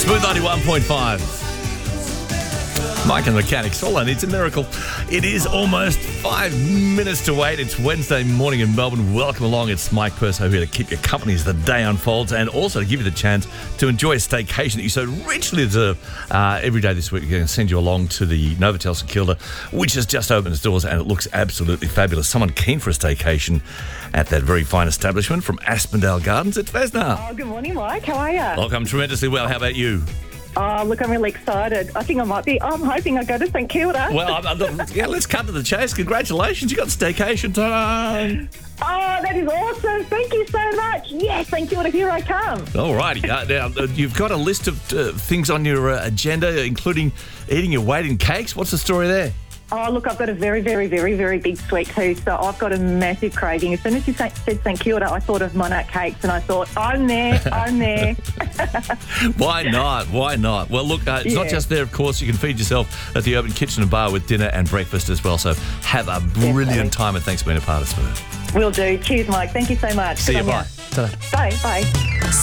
Smooth 91.5. Mike and the Mechanics, all I need's a miracle. It is almost 5 minutes to 8. It's Wednesday morning in Melbourne. Welcome along. It's Mike Perso here to keep you company as the day unfolds and also to give you the chance to enjoy a staycation that you so richly deserve. Every day this week, we're going to send you along to the Novotel St Kilda, which has just opened its doors and it looks absolutely fabulous. Someone keen for a staycation at that very fine establishment from Aspendale Gardens. It's Vesna. Oh, good morning, Mike. How are you? Welcome tremendously well. How about you? Oh, look, I'm really excited. I'm hoping I go to St Kilda. Well, let's cut to the chase. Congratulations, you got staycation time. Oh, that is awesome. Thank you so much. Yes, St Kilda, here I come. All righty. Now, you've got a list of things on your agenda, including eating your weight in cakes. What's the story there? Oh, look, I've got a very, very, very, very big sweet tooth, so I've got a massive craving. As soon as you said St Kilda, I thought of Monarch Cakes, and I thought, I'm there. Why not? Well, look, it's not just there, of course. You can feed yourself at the Urban Kitchen and Bar with dinner and breakfast as well, so have a brilliant time, and thanks for being a part of Smooth. Will do. Cheers, Mike. Thank you so much. See you, bye. Bye.